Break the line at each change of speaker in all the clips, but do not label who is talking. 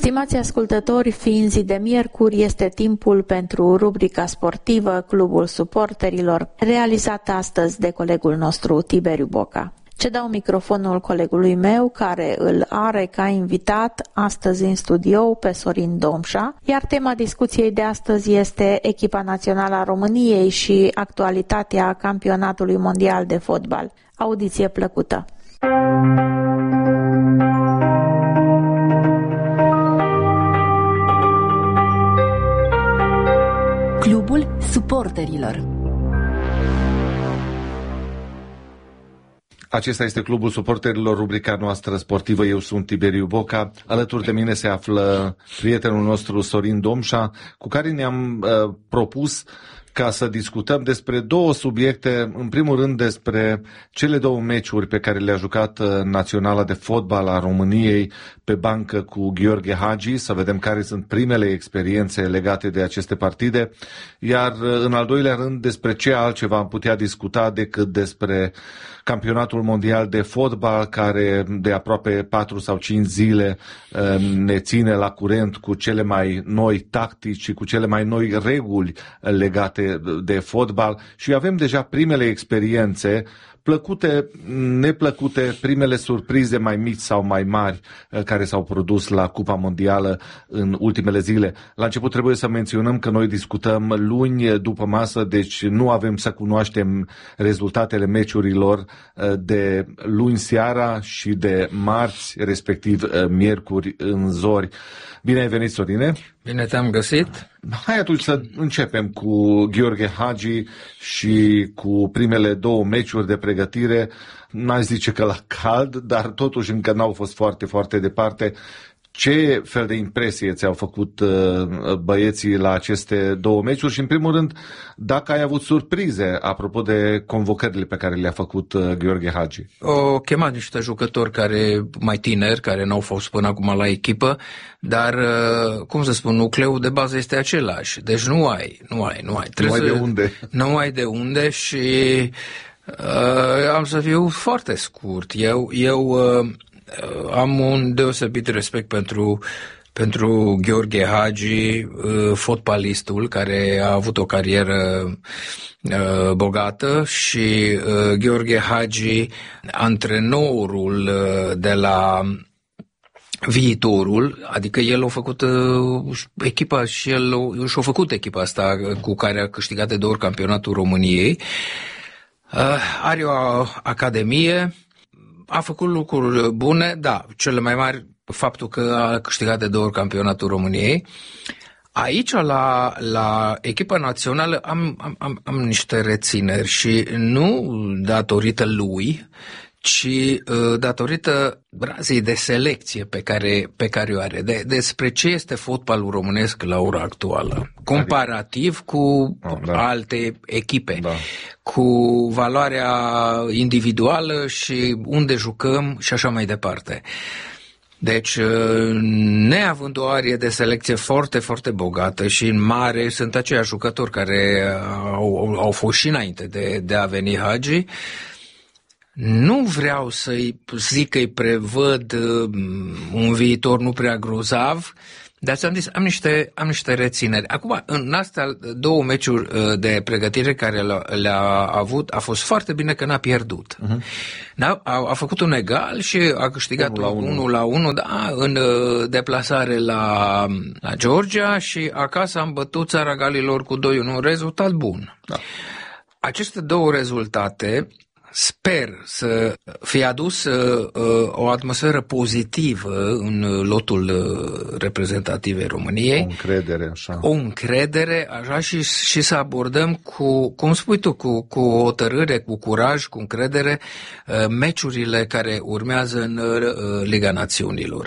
Stimați ascultători, fiind zi de miercuri, este timpul pentru rubrica sportivă Clubul Suporterilor, realizată astăzi de colegul nostru Tiberiu Boca. Ce dau microfonul colegului meu, care îl are ca invitat astăzi în studio pe Sorin Domșa, iar tema discuției de astăzi este echipa națională a României și actualitatea campionatului mondial de fotbal. Audiție plăcută!
Clubul Suporterilor.
Acesta este Clubul Suporterilor, rubrica noastră sportivă. Eu sunt Tiberiu Boca. Alături de mine se află prietenul nostru Sorin Domșa, cu care ne-am propus ca să discutăm despre două subiecte. În primul rând despre cele două meciuri pe care le-a jucat Naționala de Fotbal a României pe bancă cu Gheorghe Hagi, să vedem care sunt primele experiențe legate de aceste partide, iar în al doilea rând despre ce altceva am putea discuta decât despre campionatul mondial de fotbal, care de aproape 4 sau 5 zile ne ține la curent cu cele mai noi tactici și cu cele mai noi reguli legate de fotbal și avem deja primele experiențe, plăcute, neplăcute, primele surprize mai mici sau mai mari care s-au produs la Cupa Mondială în ultimele zile. La început trebuie să menționăm că noi discutăm luni după masă, deci nu avem să cunoaștem rezultatele meciurilor de luni seara și de marți, respectiv miercuri în zori. Bine ai venit, Sorine!
Bine te-am găsit!
Hai atunci să începem cu Gheorghe Hagi și cu primele două meciuri de pregătire. N-aș zice că la cald, dar totuși încă n-au fost foarte, foarte departe. Ce fel de impresie ți-au făcut băieții la aceste două meciuri și, în primul rând, dacă ai avut surprize apropo de convocările pe care le-a făcut Gheorghe Hagi?
O chemat niște jucători mai tineri, care n-au fost până acum la echipă, dar, cum să spun, nucleul de bază este același. Deci nu ai. Nu ai de unde și am să fiu foarte scurt. Eu am un deosebit respect pentru Gheorghe Hagi, fotbalistul care a avut o carieră bogată, și Gheorghe Hagi, antrenorul de la Viitorul, adică el a făcut echipa și el și-a făcut echipa asta cu care a câștigat de 2 ori campionatul României. Are o academie. A făcut lucruri bune, da, cele mai mari, faptul că a câștigat de 2 ori campionatul României. Aici, la echipa națională, am niște rețineri și nu datorită lui, ci datorită razei de selecție pe care o are. Despre ce este fotbalul românesc la ora actuală, comparativ cu alte echipe, cu valoarea individuală și unde jucăm și așa mai departe. Deci, neavând o arie de selecție foarte, foarte bogată și în mare, sunt aceiași jucători care au fost și înainte de a veni Hagi. Nu vreau să-i zic că îi prevăd un viitor nu prea grozav, dar ți-am zis, am niște rețineri. Acum, în astea 2 meciuri de pregătire care le-a avut, a fost foarte bine că n-a pierdut. A făcut un egal și a câștigat 1-1, da, în deplasare la Georgia, și acasă am bătut Țara Galilor cu 2-1, un rezultat bun. Da. Aceste 2 rezultate sper să fie adus o atmosferă pozitivă în lotul reprezentativ României. O încredere, așa, și să abordăm cum spui tu, cu hotărâre, cu curaj, cu încredere, meciurile care urmează în Liga Națiunilor.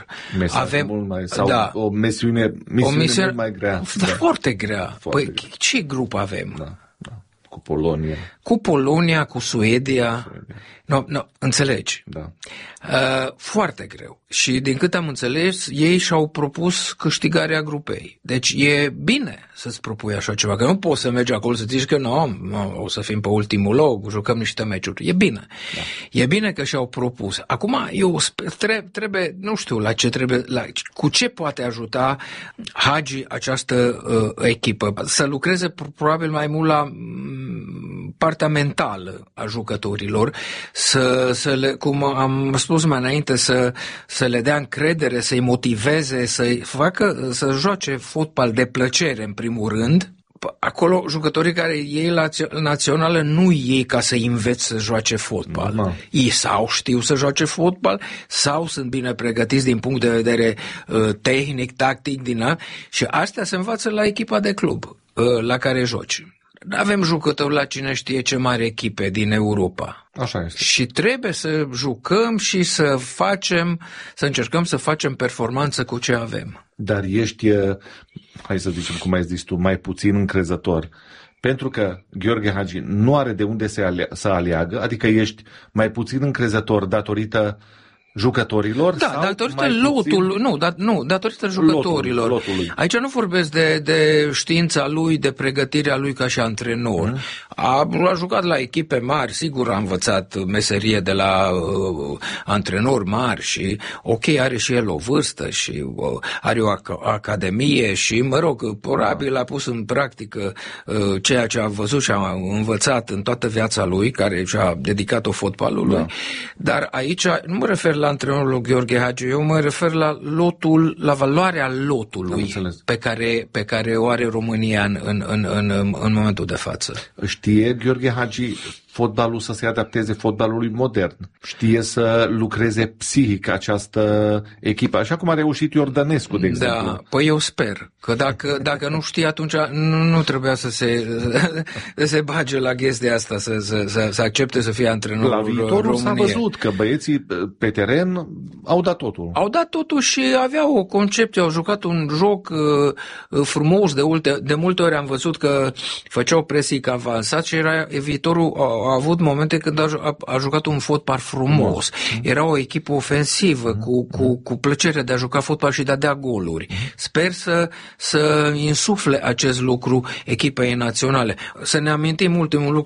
O misiune mult mai grea.
Foarte grea. Păi ce grup avem?
Da. Polonia.
Cu Polonia, cu Suedia. No, înțelegi?
Da.
Foarte greu. Și din cât am înțeles, ei și-au propus câștigarea grupei. Deci e bine să-ți propui așa ceva, că nu poți să mergi acolo să zici că nu, o să fim pe ultimul loc, jucăm niște meciuri. E bine. Da. E bine că și-au propus. Acum, eu trebuie, nu știu cu ce poate ajuta Hagi această echipă. Să lucreze probabil mai mult la partea mentală a jucătorilor, să le, cum am spus mai înainte, să le dea încredere, să-i motiveze, să joace fotbal de plăcere în primul rând. Acolo jucătorii care iei la națională nu iei ca să înveți să joace fotbal. Ei sau știu să joace fotbal sau sunt bine pregătiți din punct de vedere tehnic, tactic, și astea se învață la echipa de club la care joci. Avem jucători la cine știe ce mari echipe din Europa.
Așa este.
Și trebuie să jucăm și să încercăm să facem performanță cu ce avem.
Dar ești, hai să zicem cum ai zis tu, mai puțin încrezător. Pentru că Gheorghe Hagi nu are de unde să aleagă, adică ești mai puțin încrezător datorită jucătorilor?
Da,
sau
datorită datorită jucătorilor.
Lotului.
Aici nu vorbesc de știința lui, de pregătirea lui ca și antrenor. A jucat la echipe mari, sigur a învățat meserie de la antrenori mari și are și el o vârstă și are o academie și, probabil a pus în practică ceea ce a văzut și a învățat în toată viața lui, care și-a dedicat-o fotbalului. Da. Dar aici nu mă refer la antrenorul Gheorghe Hagi, eu mă refer la valoarea lotului pe care o are România în momentul de față.
Știe Gheorghe Hagi fotbalul să se adapteze fotbalului modern. Știe să lucreze psihic această echipă, așa cum a reușit Iordănescu, de exemplu.
Da, păi eu sper că dacă nu știe, atunci nu trebuia să se bage la chestia asta, să accepte să fie antrenorul
La viitorul
României.
S-a văzut că băieții pe teren au dat totul.
Au dat totul și aveau o concepție, au jucat un joc frumos, de multe ori am văzut că făceau presic avansat și era viitorul. A avut momente când a jucat un fotbal frumos. Era o echipă ofensivă, cu plăcere de a juca fotbal și de a dea goluri. Sper să insufle acest lucru echipei naționale. Să ne amintim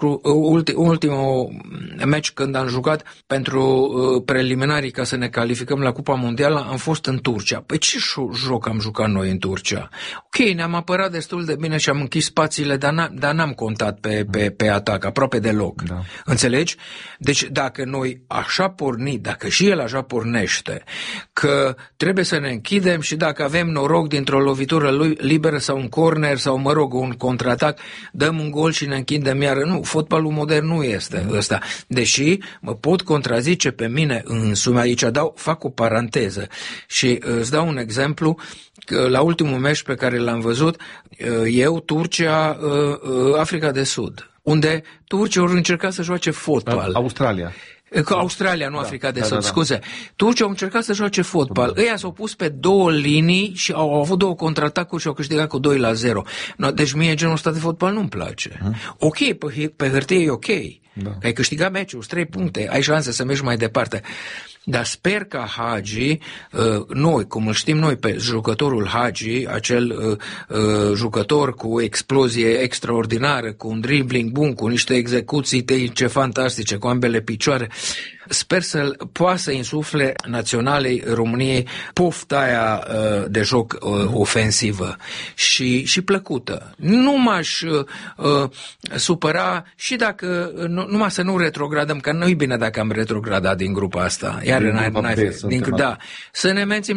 ultimul meci când am jucat pentru preliminarii ca să ne calificăm la Cupa Mondială, am fost în Turcia. Păi ce joc am jucat noi în Turcia? Ok, ne-am apărat destul de bine și am închis spațiile, dar n-am contat pe atac, aproape deloc. Da. Înțelegi? Deci dacă noi așa dacă și el așa pornește, că trebuie să ne închidem și dacă avem noroc dintr-o lovitură liberă sau un corner sau, un contraatac, dăm un gol și ne închidem iară. Nu, fotbalul modern nu este ăsta. Deși mă pot contrazice pe mine însumi, aici fac o paranteză și îți dau un exemplu. La ultimul meci pe care l-am văzut, Turcia, Africa de Sud, unde turcii au încercat să joace fotbal. Australia, nu Africa de Sud, scuze. Turcii au încercat să joace fotbal. Ăia s-au pus pe două linii și au avut două contraatacuri și au câștigat cu 2-0. Deci mie genul ăsta de fotbal nu-mi place. Ok, pe hârtie e ok. Da. Ai câștigat meciul, 3 puncte, ai șanse să mergi mai departe. Dar sper ca Hagi, noi, cum îl știm noi pe jucătorul Hagi, acel jucător cu o explozie extraordinară, cu un dribbling bun, cu niște execuții tehnice fantastice, cu ambele picioare, sper să poată să insufle naționalei României pofta aia de joc ofensivă și plăcută. Nu m-aș supăra și dacă numai să nu retrogradăm, că nu-i bine dacă am retrogradat din grupa asta. Iar
să ne menținem